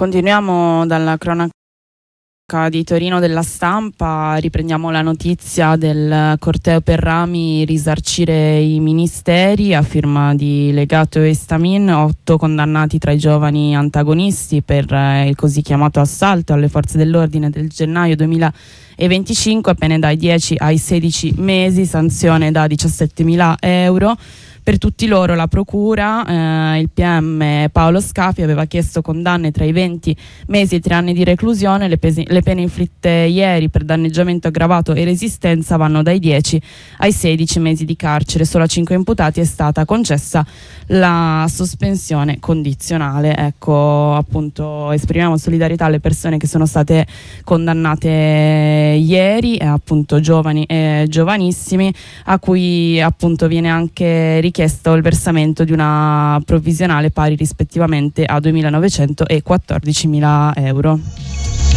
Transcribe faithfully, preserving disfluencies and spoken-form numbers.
Continuiamo dalla cronaca di Torino della Stampa, riprendiamo la notizia del corteo per rami, risarcire i ministeri a firma di Legato e Stamin, otto condannati tra i giovani antagonisti per eh, il così chiamato assalto alle forze dell'ordine del gennaio duemilaventicinque, pene dai dieci ai sedici mesi, sanzione da diciassettemila euro. Per tutti loro la procura, eh, il P M Paolo Scafi aveva chiesto condanne tra i venti mesi e tre anni di reclusione. Le, pesi, le pene inflitte ieri per danneggiamento aggravato e resistenza vanno dai dieci ai sedici mesi di carcere. Solo a cinque imputati è stata concessa la sospensione condizionale. Ecco, appunto, esprimiamo solidarietà alle persone che sono state condannate ieri, eh, appunto giovani e giovanissimi, a cui appunto viene anche richiesto il versamento di una provvisionale pari rispettivamente a duemilanovecento e quattordicimila euro.